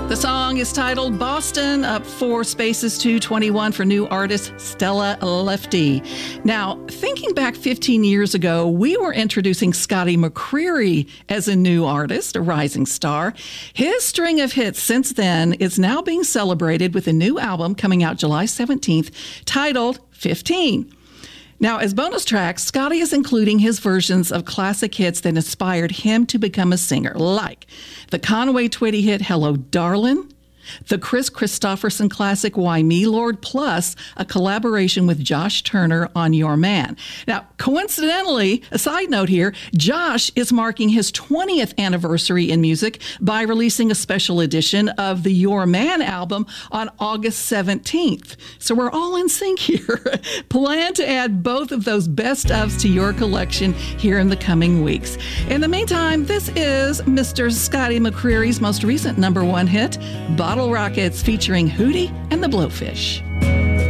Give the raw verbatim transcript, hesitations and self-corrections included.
The song is titled Boston, up four spaces to twenty-one for new artist Stella Lefty. Now, thinking back fifteen years ago, we were introducing Scotty McCreery as a new artist, a rising star. His string of hits since then is now being celebrated with a new album coming out July seventeenth titled fifteen. Now, as bonus tracks, Scotty is including his versions of classic hits that inspired him to become a singer, like the Conway Twitty hit Hello Darlin', the Chris Christopherson classic Why Me Lord, plus a collaboration with Josh Turner on Your Man. Now, coincidentally, a side note here, Josh is marking his twentieth anniversary in music by releasing a special edition of the Your Man album on August seventeenth. So we're all in sync here. Plan to add both of those best ofs to your collection here in the coming weeks. In the meantime, this is Mister Scotty McCreery's most recent number one hit, Bottle Rockets, featuring Hootie and the Blowfish.